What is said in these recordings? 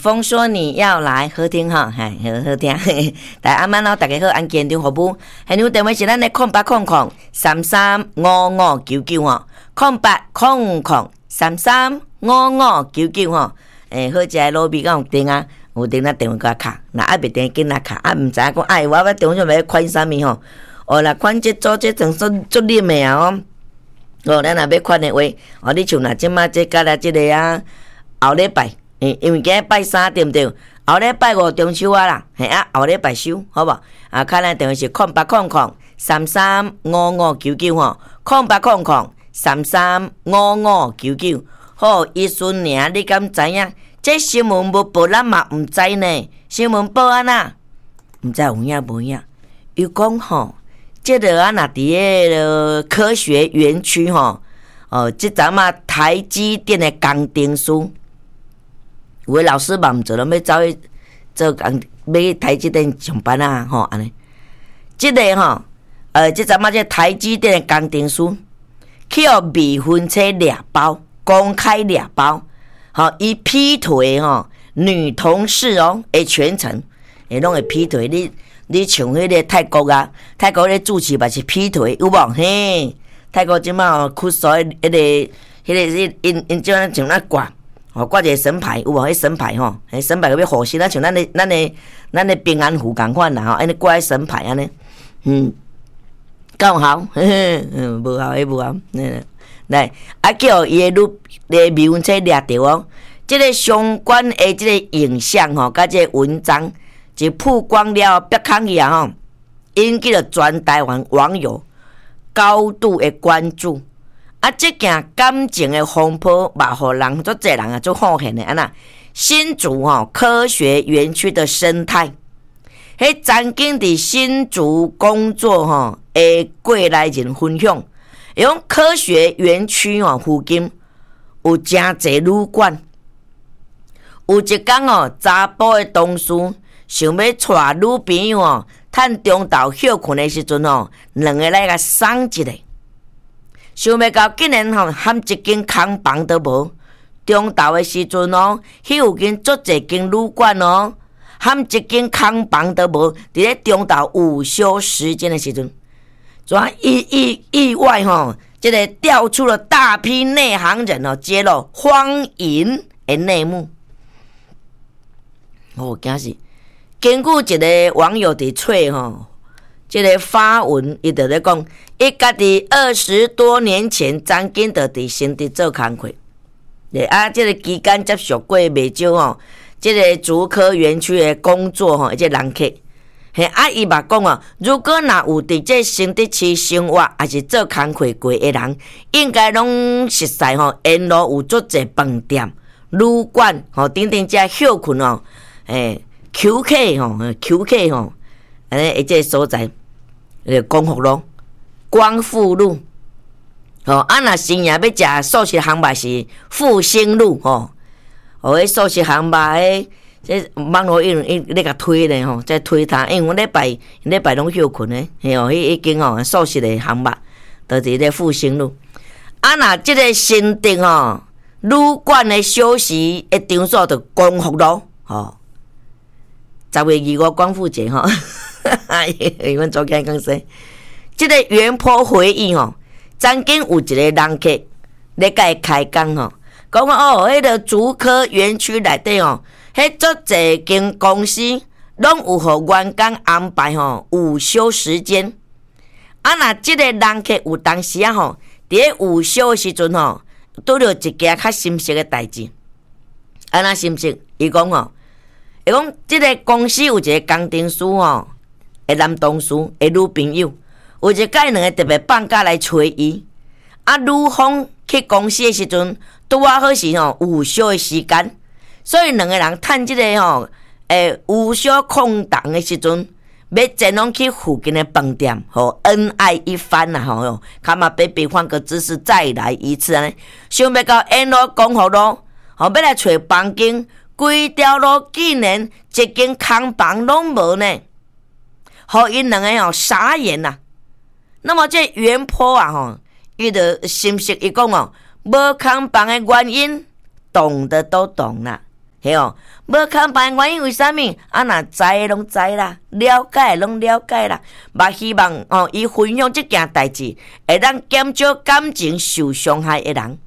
风说你要来好听哈，好听。大家晚安，大家好，按健康服务。现在电话是咱的0800335599哈，0800335599哈。好食的卤味敢有订啊？有订咱电话甲卡，若爱袂订紧来卡，啊，毋知影讲我要电话上要款啥物吼？哦，若款这做这种足啉的啊哦。哦，咱若要款的话，哦，你像若即马这甲咱即个啊，后礼拜。因为今日拜三对毋对？后礼拜五中秋啊啦，嘿啊，后礼拜收，好无？啊，看咱电话是0800335599吼，0800335599。好，医孙娘，你敢知影？这新闻无报，咱嘛毋知呢。新闻报安那？毋知有影无影？伊讲吼，这个啊，若伫个科学园区吼，即阵啊，台积电的工程师。有诶老师嘛毋做，拢要走去做工，要去台积电上班啊，吼安尼。即个吼，即阵仔这台积电诶工程师去互未婚妻掠包，公开掠包，吼伊劈腿吼女同事哦诶全程，拢会劈腿。你像迄个泰国啊，泰国咧主持嘛是劈腿，有无？嘿，泰国即马酷手迄个因即样像那挂。哦，挂一个神牌，有无？迄神牌吼，迄神牌个要护身，像咱的平安符共款啦吼，安尼挂迄神牌安尼，够效，无效迄无效，来，啊叫伊个未婚妻掠着哦，即个相关的即个影像吼，甲即个文章一曝光了，别抗议啊吼，引起了全台湾网友高度的关注。啊，这件感情的风波，嘛，互人足侪人啊，足好现的安那。新竹科学园区的生态，迄曾经伫新竹工作的过来人分享，用科学园区附近有真侪旅馆，有一天查甫的同事想要带女朋友趁中昼休困的时阵两个来甲送一个。想要到竟然含一间空房都无，中昼的时阵迄附近足侪间旅馆含一间空房都无，伫咧中昼午休时间的时阵，怎意外这个调出了大批内行人揭露荒淫的内幕。惊死！根据一个网友伫吹这个发文，伊就咧讲，伊家己20多年前曾经就伫新竹做工课，这个期间接触过袂少这个竹科园区的工作这人客，伊嘛讲如果若有伫这新竹市生活还是做工课过的人，应该拢熟悉沿路有足侪饭店、旅馆等等遮休困QK 安尼这个所在。光复路、光复路，若深夜要食素食烘肉是复兴路迄素食烘肉这网络伊咧甲推咧在推他，因为礼拜拢休困咧，迄间素食的烘肉，就伫咧复兴路。若即个新竹旅馆的休息的场所就光复路10月25光复节阮昨天讲说，这个原坡回忆曾经有一个人客咧甲伊开讲讲迄个竹科园区内底迄足侪间公司拢有互员工安排午休时间。若即个人客有当时伫咧午休的时阵拄着一件较心塞的代志。安那心塞？伊讲即个公司有一个工程师的男同事的女朋友，有一届两个特别放假来找伊。女方去公司的时阵，拄好是午休的时间，所以两个人趁即个午休空档的时阵，要前往去附近的饭店，恩爱一番啦看嘛比比换个姿势再来一次安尼。想要到沿路光复路，要来找房间，规条路竟然一间空房拢无呢，互因两个傻眼啦。那么这原坡伊就心息伊讲无空房的原因，懂的都懂啦。 嘿哦，无看办原因为啥物？啊，若知的拢知啦，了解拢了解啦。嘛希望哦，伊分享即件代志，会当减少感情受伤害的人。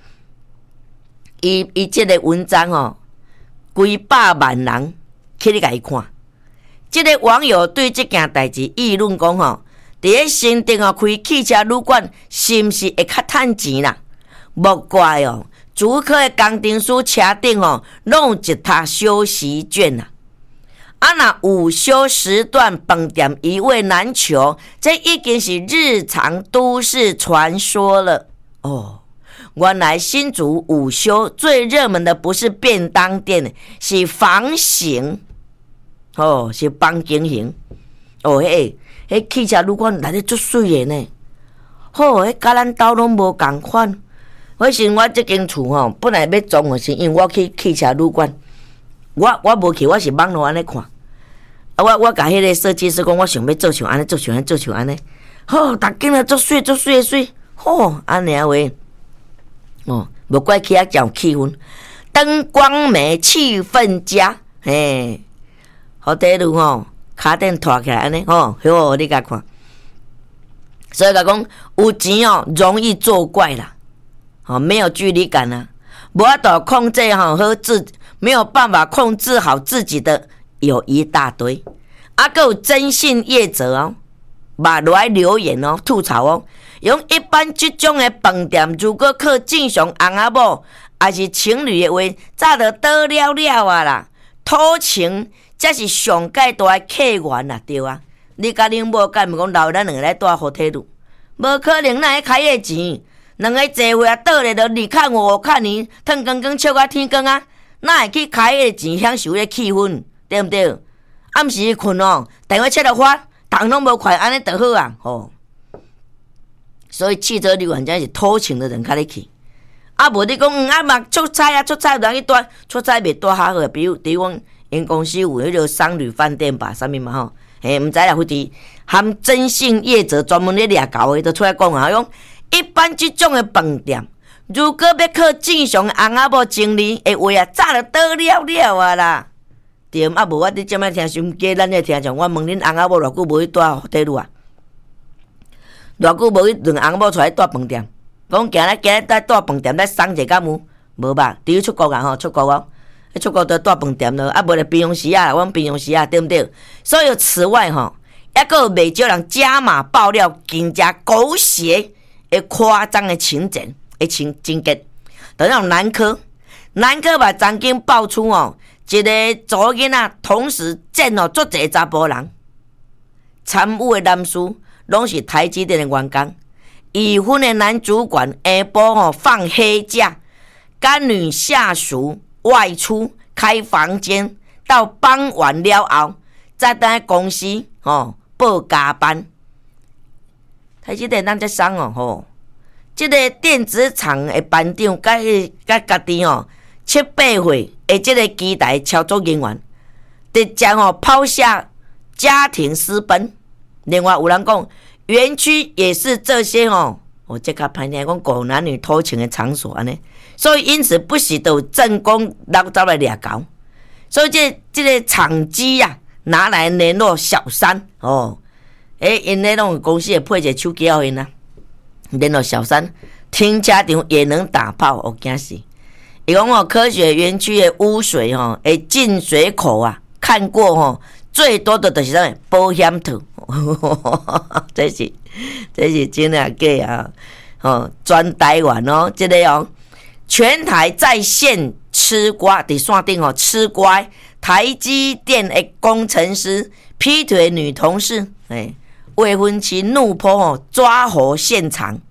伊即个文章哦，几百万人去咧甲伊看。即个网友对即件代志议论讲吼，伫咧新店哦开汽车旅馆，是毋是会较趁钱啦？莫怪哦。竹科的工程师车顶哦，拢有一沓休息券啊！啊，那午休时段饭店一位难求，这已经是日常都市传说了哦。原来新竹午休最热门的不是便当店，是房型哦，是房间型哦。迄汽车旅馆内底足水的呢，好，迄甲咱兜拢无共款。我想我即间厝吼，本来要装的是因为我去汽车旅馆，我无去，我是网络安尼看。啊，我甲迄个设计师讲，我想要做像安尼，做像安尼。好，逐间啊，足水的水，好，安尼话，哦，无怪起啊，真有气氛，灯光美，气氛佳，嘿，好底路吼，卡顶拖起来安尼，吼，好，你甲看。所以讲，有钱哦，容易作怪啦。哦，没有距离感啊，无法度控制好没有办法控制好自己的有一大堆，还有征信业者哦，嘛来留言哦，吐槽哦，用一般这种的饭店，如果靠正常翁仔某还是情侣的话，早就倒了了啊啦，偷情才是上界大的客源啦，对啊，你甲恁某敢毋讲留咱两个来住好体路，无可能哪会开个钱？两个坐伙啊，倒咧，就你看我看你，腾光光笑到天光啊！哪会去开迄个钱享受迄个气氛，对毋对？暗时困哦，电话切了发，动拢无快，安尼就好啊！吼，所以汽车旅馆才是偷情的人较咧去。啊，无你讲啊嘛出差啊，出差有人去住，出差袂住较好，比如讲因公司有迄个商旅饭店吧，啥物嘛吼，毋知啦，或者含征信业者专门咧掠搞的，就出来讲啊，用。一般这种的饭店，如果要靠正常的翁仔某经理的话啊，早就倒了了啊啦。对，啊无我伫这摆听收音机，咱咧听像我问恁翁仔某偌久无去住好底路啊？偌久无去两个翁仔某出来住饭店？讲今日在住饭店来送者敢有？无吧？除非出国啊吼，出国哦，出国就住饭店咯，啊无就平常时啊，阮平常时啊，对毋对？所以此外吼，还佫有袂少人加码爆料，更加狗血。会夸张的情节，情节，就那种南科把曾经爆出哦，一个查囡仔同时见哦足侪查甫人，参与的男士拢是台积电的员工，已婚的男主管下晡哦放黑假，跟女下属外出开房间，到傍晚了后，再在公司哦报加班。台积电咱才送哦吼，这个电子厂的班长甲家己哦7、8岁的这个机台操作人员，直接哦抛下家庭私奔。另外有人讲，园区也是这些哦，我这个盘听讲狗男女偷情的场所安尼，所以因此不时都有正宫人走来掠搞，所以这个场机啊拿来联络小三哦。因那种公司会配一个手机互因啊，联络小三，停车场也能打炮，我惊死！伊讲哦，科学园区的污水吼，进水口啊，看过吼，最多的就是啥保险套，这是真啊假啊？哦，全台湾哦，这个哦，全台在线吃瓜，伫线顶哦吃瓜，台积电的工程师劈腿女同事，未婚妻怒泼哦，抓获现场。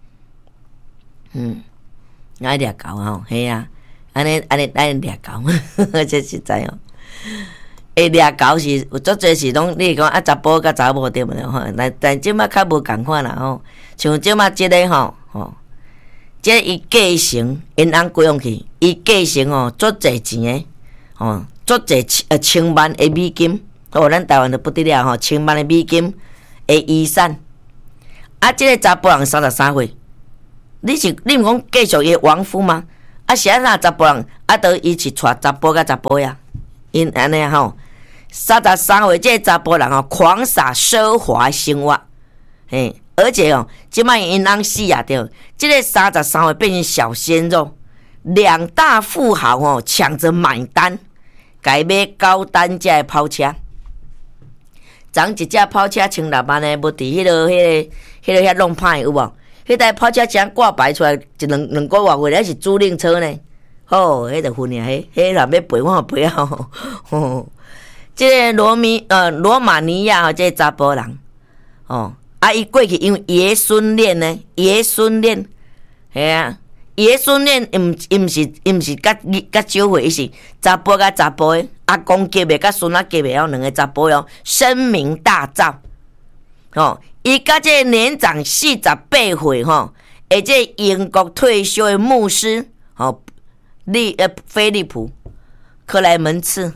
爱掠狗吼，嘿啊，安尼掠狗，这实在哦。掠狗是有足侪是拢，你讲啊查甫甲查某对毋对吼？但即摆较无共款啦吼，像即摆即个吼，即伊继承因翁归用去，伊继承哦足侪钱诶，哦足侪千万的美金，哦咱台湾就不得了吼，千万的美金。遗产啊！这个查甫人33岁，你毋讲继续伊亡夫吗？ 啊是安那查甫人，啊倒伊是带查甫甲查甫呀，因安尼吼。33岁这个查甫人狂洒奢华生活，嘿，而且即摆因翁死啊着，这个33岁变成小鲜肉，2大富豪抢着买单，改买高单价的跑车。昨一只跑车16万的，无伫迄落遐弄歹有无？迄台跑车正挂牌出来一两个月，原来是租赁车呢。吼，迄就分啊，迄若要赔我赔啊！吼，即个罗马尼亚即个查甫人，伊过去因为爷孙恋呢，爷孙恋，系啊，爷孙恋，伊毋是甲少岁，伊是查甫甲查甫的，阿公结的甲孙仔结的两个查甫声名大噪。伊甲即个年长48岁而即个英国退休的牧师菲利普克莱门茨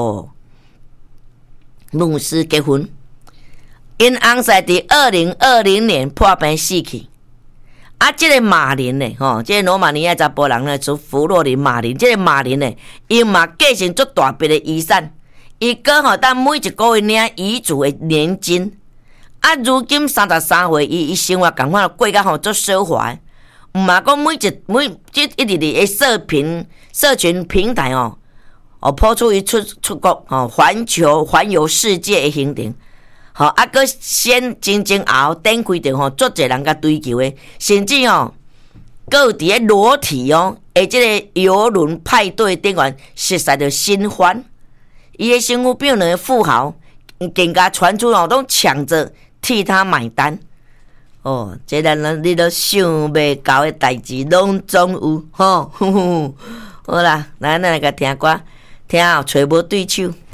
牧师结婚，因翁婿伫2020年破病死去。啊，即个马林呢，即个罗马尼亚查甫人呢，属弗洛林马林。即个马林呢，伊嘛继承足大笔的遗产，伊搁当每一个月领遗嘱的年金。啊，如今33岁，伊生活共款过甲足奢华。毋嘛讲每即一直伫社群平台抛出伊出国环游世界的行程。啊，搁先真后展开着足侪人甲追求的，甚至搁有伫咧裸体即个游轮派对顶悬熟识着新欢。伊的身躯变两个富豪，更加传出拢抢着替他买单。这你都想袂到的代志，拢总有好啦，咱来甲听歌，听找无对手。